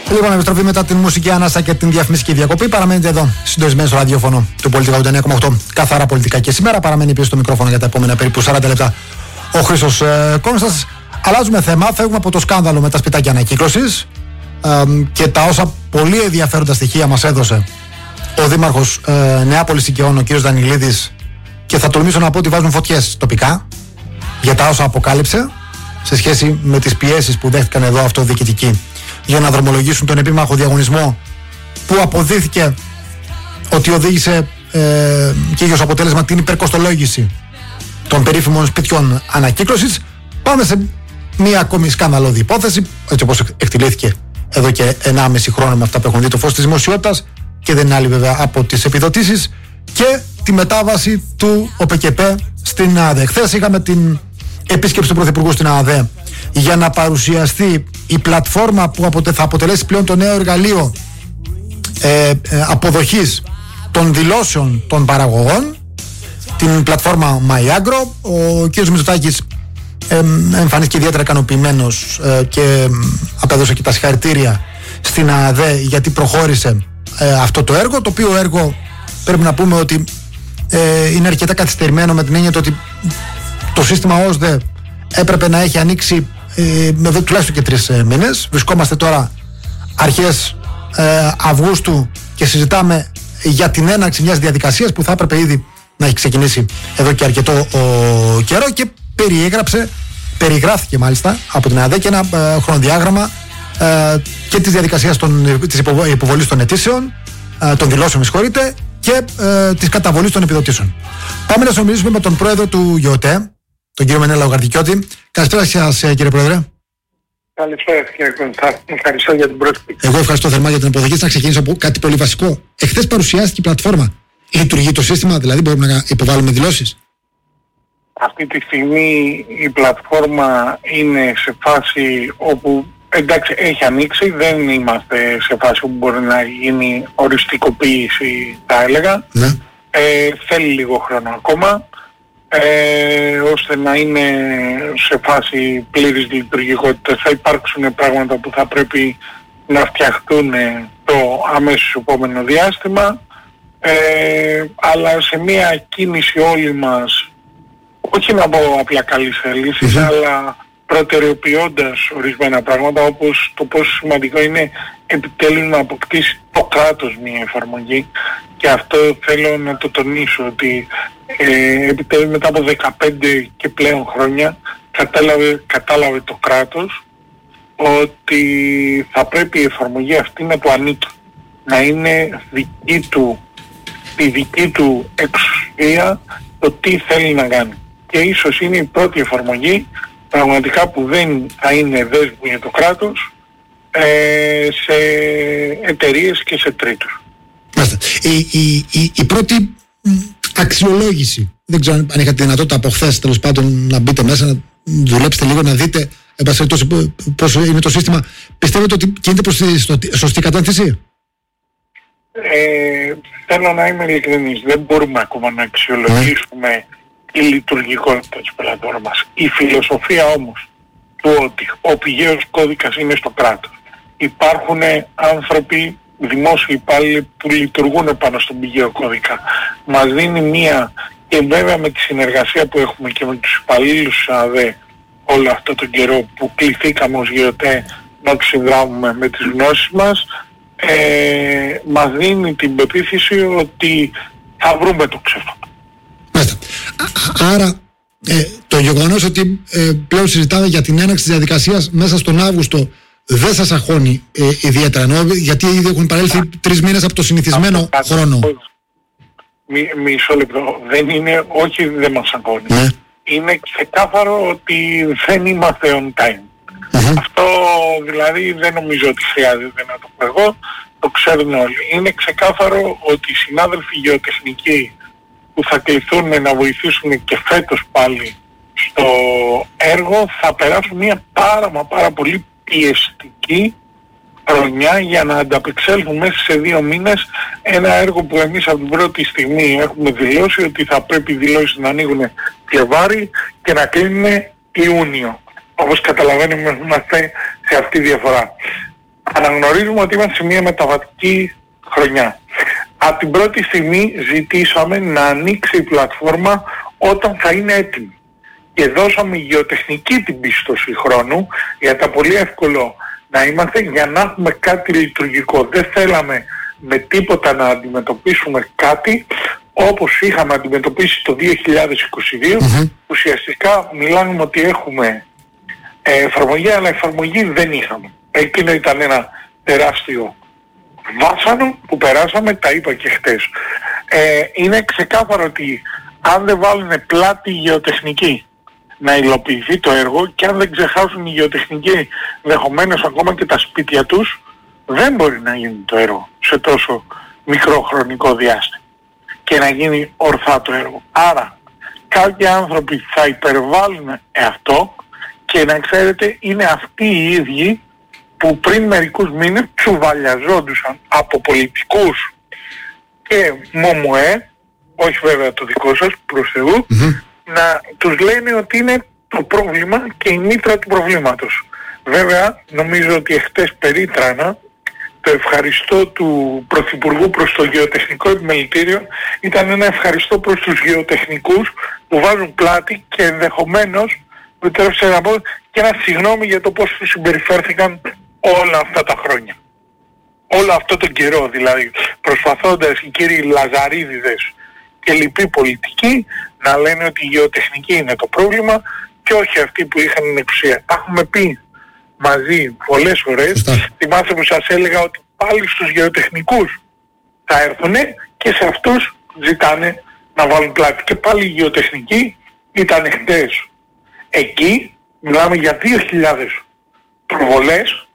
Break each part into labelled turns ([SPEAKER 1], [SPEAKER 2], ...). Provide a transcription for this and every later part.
[SPEAKER 1] Λοιπόν, επιστροφή μετά την μουσική ανάσα και την διαφημιστική διακοπή. Παραμένετε εδώ, συντονισμένοι στο ραδιόφωνο του Πολιτικά 89,8. Καθαρά πολιτικά και σήμερα. Παραμένει πίσω στο μικρόφωνο για τα επόμενα περίπου 40 λεπτά ο Χρήστος Κόνστας. Αλλάζουμε θέμα. Φεύγουμε από το σκάνδαλο με τα σπιτάκια ανακύκλωσης και τα όσα πολύ ενδιαφέροντα στοιχεία μας έδωσε ο Δήμαρχος Νεάπολης Οικειών, ο κ. Δανιλίδης, και θα τολμήσω να πω ότι βάζουν φωτιές τοπικά για τα όσα αποκάλυψε σε σχέση με τις πιέσεις που δέχτηκαν εδώ αυτοδιοικητικοί για να δρομολογήσουν τον επίμαχο διαγωνισμό που αποδείχθηκε ότι οδήγησε και για ως αποτέλεσμα την υπερκοστολόγηση των περίφημων σπιτιών ανακύκλωσης. Πάμε σε μία ακόμη σκανδαλώδη υπόθεση, έτσι όπως εκτελήθηκε εδώ και 1,5 χρόνο με αυτά που έχουν δει το φως της δημοσιότητας, και δεν είναι άλλη βέβαια από τις επιδοτήσεις και τη μετάβαση του ΟΠΚΠ στην ΑΔΕ. Χθες είχαμε την επίσκεψη του Πρωθυπουργού στην ΑΔΕ για να παρουσιαστεί η πλατφόρμα που θα αποτελέσει πλέον το νέο εργαλείο αποδοχής των δηλώσεων των παραγωγών, την πλατφόρμα MyAgro. Ο κ. Μητσοτάκης εμφανίστηκε ιδιαίτερα ικανοποιημένος και απέδωσε και τα συγχαρητήρια στην ΑΔΕ γιατί προχώρησε αυτό το έργο, το οποίο έργο πρέπει να πούμε ότι είναι αρκετά καθυστερημένο, με την έννοια ότι το σύστημα ΟΣΔΕ έπρεπε να έχει ανοίξει εδώ τουλάχιστον και 3 μήνες. Βρισκόμαστε τώρα αρχές Αυγούστου και συζητάμε για την έναρξη μιας διαδικασίας που θα έπρεπε ήδη να έχει ξεκινήσει εδώ και αρκετό καιρό, και περιγράφηκε μάλιστα από την ΑΔΕ και ένα χρονοδιάγραμμα και της διαδικασίας της υποβολής των αιτήσεων, των δηλώσεων, και της καταβολής των επιδοτήσεων. Πάμε να συνομιλήσουμε με τον πρόεδρο του ΓΙΟΤΕ, τον κύριο Μενέλα Γαρτικιώτη. Καλησπέρα σας, κύριε Πρόεδρε.
[SPEAKER 2] Καλησπέρα, κύριε Κοντά. Ευχαριστώ για την πρόσκληση.
[SPEAKER 1] Εγώ ευχαριστώ θερμά για την υποδοχή. Να ξεκινήσω από κάτι πολύ βασικό. Εχθές παρουσιάστηκε η πλατφόρμα. Λειτουργεί το σύστημα, δηλαδή μπορούμε να υποβάλουμε δηλώσεις?
[SPEAKER 2] Αυτή τη στιγμή η πλατφόρμα είναι σε φάση όπου, εντάξει, έχει ανοίξει, δεν είμαστε σε φάση που μπορεί να γίνει οριστικοποίηση, θα έλεγα.
[SPEAKER 1] Ναι.
[SPEAKER 2] Θέλει λίγο χρόνο ακόμα, ώστε να είναι σε φάση πλήρης λειτουργικότητα. Θα υπάρξουν πράγματα που θα πρέπει να φτιαχτούν το αμέσως επόμενο διάστημα, αλλά σε μια κίνηση όλοι μας, όχι να πω απλά καλής θέλησης, αλλά προτεραιοποιώντας ορισμένα πράγματα, όπως το πόσο σημαντικό είναι επιτέλους να αποκτήσει το κράτος μια εφαρμογή, και αυτό θέλω να το τονίσω, ότι επιτέλους μετά από 15 και πλέον χρόνια κατάλαβε το κράτος ότι θα πρέπει η εφαρμογή αυτή να του ανήκει, να είναι η δική του εξουσία το τι θέλει να κάνει. Και ίσως είναι η πρώτη εφαρμογή πραγματικά που δεν θα είναι δέσμη για το κράτος σε εταιρείες και σε τρίτους.
[SPEAKER 1] Η πρώτη αξιολόγηση, δεν ξέρω αν είχατε δυνατότητα από χθες τέλος πάντων να μπείτε μέσα, να δουλέψετε λίγο, να δείτε πώς είναι το σύστημα. Πιστεύετε ότι κινείται προς τη σωστή κατεύθυνση?
[SPEAKER 2] Θέλω να είμαι ειλικρινής, δεν μπορούμε ακόμα να αξιολογήσουμε η λειτουργικότητα της πλατφόρμας. Η φιλοσοφία όμως του ότι ο πηγαίος κώδικας είναι στο κράτος. Υπάρχουν άνθρωποι, δημόσιοι υπάλληλοι, που λειτουργούν πάνω στον πηγαίο κώδικα. Μας δίνει μία, και βέβαια με τη συνεργασία που έχουμε και με τους υπαλλήλους της ΑΔΕ όλο αυτό τον καιρό που κληθήκαμε ως ΓΙΟΤΕ να τους συνδράμουμε με τις γνώσεις μας, μας δίνει την πεποίθηση ότι θα βρούμε το ξέφωνο.
[SPEAKER 1] Άρα το γεγονός ότι πλέον συζητάμε για την έναρξη της διαδικασίας μέσα στον Αύγουστο δεν σας αγχώνει ιδιαίτερα, γιατί ήδη έχουν παρέλθει 3 μήνες από το συνηθισμένο χρόνο?
[SPEAKER 2] Μισό λεπτό. Δεν είναι, όχι, δεν μας αγχώνει.
[SPEAKER 1] Ναι.
[SPEAKER 2] Είναι ξεκάθαρο ότι δεν είμαστε on time. Αυτό δηλαδή δεν νομίζω ότι χρειάζεται να το πω εγώ, το ξέρουν όλοι. Είναι ξεκάθαρο ότι οι συνάδελφοι γεωτεχνικοί που θα κληθούν να βοηθήσουν και φέτος πάλι στο έργο θα περάσουν μια πάρα πολύ πιεστική χρονιά για να ανταπεξέλθουν μέσα σε 2 μήνες ένα έργο που εμείς από την πρώτη στιγμή έχουμε δηλώσει ότι θα πρέπει οι δηλώσεις να ανοίγουν Φλεβάρι και να κλείνουν Ιούνιο. Όπως καταλαβαίνουμε, είμαστε σε αυτή τη διαφορά. Αναγνωρίζουμε ότι είμαστε σε μια μεταβατική χρονιά. Από την πρώτη στιγμή ζητήσαμε να ανοίξει η πλατφόρμα όταν θα είναι έτοιμη. Και δώσαμε γεωτεχνική την πίστοση χρόνου, γιατί ήταν πολύ εύκολο να είμαστε για να έχουμε κάτι λειτουργικό. Δεν θέλαμε με τίποτα να αντιμετωπίσουμε κάτι όπως είχαμε αντιμετωπίσει το 2022. Ουσιαστικά μιλάμε ότι έχουμε εφαρμογή, αλλά εφαρμογή δεν είχαμε. Εκείνο ήταν ένα τεράστιο βάσανο που περάσαμε, τα είπα και χτες. Είναι ξεκάθαρο ότι αν δεν βάλουν πλάτη γεωτεχνική να υλοποιηθεί το έργο και αν δεν ξεχάσουν οι γεωτεχνικοί δεχομένως ακόμα και τα σπίτια τους, δεν μπορεί να γίνει το έργο σε τόσο μικρό χρονικό διάστημα και να γίνει ορθά το έργο. Άρα κάποιοι άνθρωποι θα υπερβάλλουν αυτό και να ξέρετε είναι αυτοί οι ίδιοι που πριν μερικούς μήνες τσουβαλιαζόντουσαν από πολιτικούς και ΜΟΜΟΕ, όχι βέβαια το δικό σας, προς Θεού, να τους λένε ότι είναι το πρόβλημα και η μήτρα του προβλήματος. Βέβαια νομίζω ότι εχθές περίτρανα το ευχαριστώ του Πρωθυπουργού προς το γεωτεχνικό επιμελητήριο ήταν ένα ευχαριστώ προς τους γεωτεχνικούς που βάζουν πλάτη και ενδεχομένως επιτρέψτε να πω και ένα συγγνώμη για το πώς τους συμπεριφέρθηκαν όλα αυτά τα χρόνια. Όλο αυτό τον καιρό δηλαδή, προσπαθώντας οι κύριοι Λαζαρίδηδες και λοιποί πολιτικοί να λένε ότι η γεωτεχνική είναι το πρόβλημα και όχι αυτοί που είχαν την εξουσία. Τα έχουμε πει μαζί πολλές φορές. Θυμάστε που σας έλεγα ότι πάλι στους γεωτεχνικούς θα έρθουνε και σε αυτούς ζητάνε να βάλουν πλάτη. Και πάλι οι γεωτεχνικοί ήταν χτες εκεί, μιλάμε για 2.000 προβολές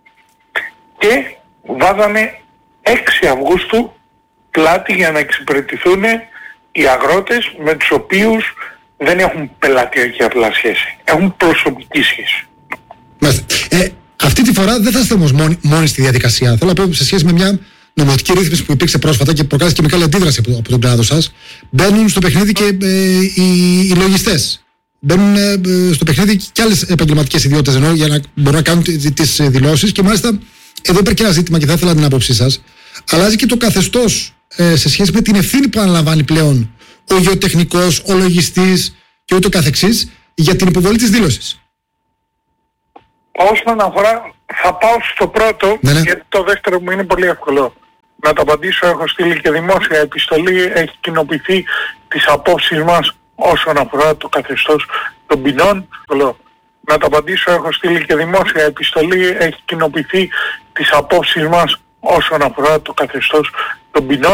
[SPEAKER 2] και βάζανε 6 Αυγούστου πλάτη για να εξυπηρετηθούν οι αγρότες με τους οποίους δεν έχουν πελατειακή απλά σχέση. Έχουν προσωπική σχέση.
[SPEAKER 1] Αυτή τη φορά δεν θα είστε όμως μόνοι στη διαδικασία. Θέλω να πω σε σχέση με μια νομοθετική ρύθμιση που υπήρξε πρόσφατα και προκάλεσε και μεγάλη αντίδραση από τον κλάδο σας. Μπαίνουν στο παιχνίδι και οι λογιστές. Μπαίνουν στο παιχνίδι και άλλες επαγγελματικές ιδιότητες για να μπορούν να κάνουν τις δηλώσεις και μάλιστα εδώ υπάρχει και ένα ζήτημα και θα ήθελα την άποψή σας. Αλλάζει και το καθεστώς σε σχέση με την ευθύνη που αναλαμβάνει πλέον ο γεωτεχνικός, ο λογιστής και ούτω καθεξής για την υποβολή της δήλωσης.
[SPEAKER 2] Όσον αφορά, θα πάω στο πρώτο, γιατί το δεύτερο μου είναι πολύ εύκολο. Να το απαντήσω, έχω στείλει και δημόσια επιστολή, έχει κοινοποιηθεί τις απόψεις μας όσον αφορά το καθεστώς των ποινών. Να το απαντήσω, έχω στείλει και δημόσια επιστολή, έχει κοινοποιηθεί τις απόψεις μας όσον αφορά το καθεστώς των ποινών.